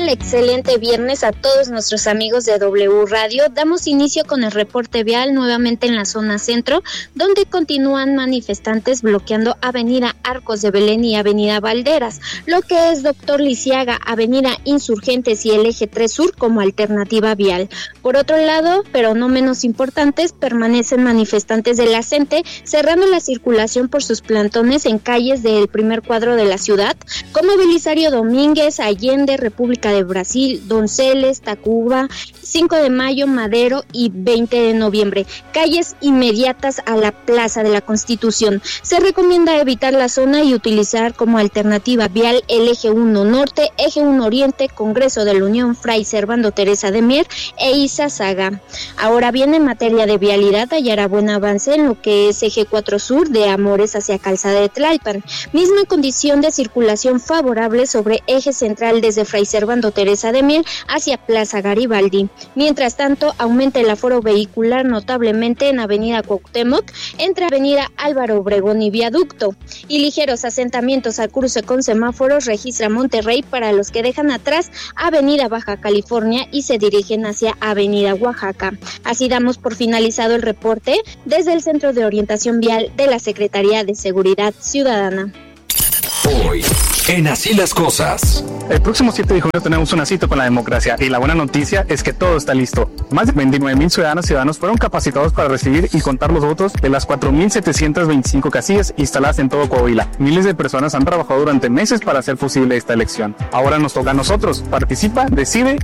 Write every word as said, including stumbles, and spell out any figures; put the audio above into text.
Excelente viernes a todos nuestros amigos de W Radio. Damos inicio con el reporte vial nuevamente en la zona centro, donde continúan manifestantes bloqueando Avenida Arcos de Belén y Avenida Valderas, lo que es Doctor Lisiaga, Avenida Insurgentes y el Eje tres Sur como alternativa vial. Por otro lado, pero no menos importantes, permanecen manifestantes de la CENTE cerrando la circulación por sus plantones en calles del primer cuadro de la ciudad, como Belisario Domínguez, Allende, República de Brasil, Donceles, Tacuba, cinco de mayo, Madero y veinte de noviembre, calles inmediatas a la Plaza de la Constitución. Se recomienda evitar la zona y utilizar como alternativa vial el Eje uno Norte, Eje uno Oriente, Congreso de la Unión Fray Servando Teresa de Mier e Izazaga. Ahora bien, en materia de vialidad hallará buen avance en lo que es Eje cuatro Sur de Amores hacia Calzada de Tlalpan, misma condición de circulación favorable sobre Eje Central desde Fray Servando Teresa de Mier hacia Plaza Garibaldi. Mientras tanto, aumenta el aforo vehicular notablemente en Avenida Cuauhtémoc, entre Avenida Álvaro Obregón y Viaducto, y ligeros asentamientos al cruce con semáforos registra Monterrey para los que dejan atrás Avenida Baja California y se dirigen hacia Avenida Oaxaca. Así damos por finalizado el reporte desde el Centro de Orientación Vial de la Secretaría de Seguridad Ciudadana. Hoy, en Así las Cosas. El próximo siete de junio tenemos una cita con la democracia y la buena noticia es que todo está listo. Más de veintinueve mil ciudadanas y ciudadanos fueron capacitados para recibir y contar los votos de las cuatro mil setecientas veinticinco casillas instaladas en todo Coahuila. Miles de personas han trabajado durante meses para hacer posible esta elección. Ahora nos toca a nosotros. Participa, decide